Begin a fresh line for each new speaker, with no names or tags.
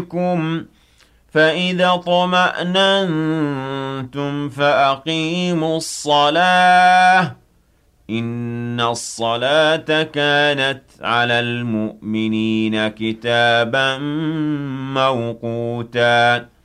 فإذا طمأننتم فأقيموا الصلاة إن الصلاة كانت على المؤمنين كتابا موقوتا